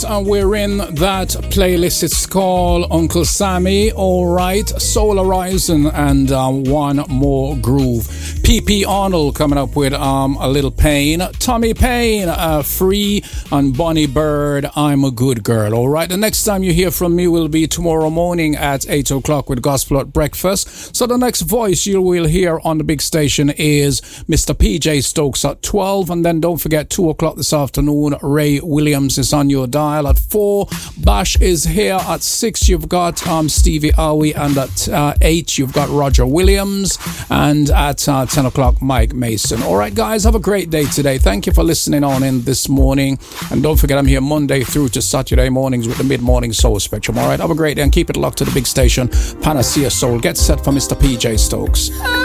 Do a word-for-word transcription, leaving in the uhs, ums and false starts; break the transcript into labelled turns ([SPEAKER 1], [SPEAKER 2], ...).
[SPEAKER 1] And we're in that playlist. It's called Uncle Sammy. All right, Soul Horizon and uh, One More Groove. P P Arnold coming up with um, A Little Pain. Tommy Payne, uh, Free, and Bonnie Bird, I'm a Good Girl. All right, the next time you hear from me will be tomorrow morning at eight o'clock with Gospel at Breakfast. So the next voice you will hear on the big station is Mister P J Stokes at twelve. And then don't forget, two o'clock this afternoon, Ray Williams is on your dial. At four, Bash is here. At six, you've got um, Stevie Aoui, and at uh, eight, you've got Roger Williams, and at uh, ten o'clock, Mike Mason. All right, guys, have a great day today. Thank you for listening on in this morning, and don't forget, I'm here Monday through to Saturday mornings with the mid-morning Soul Spectrum. All right, have a great day and keep it locked to the big station, Panacea Soul. Get set for Mister P J Stokes.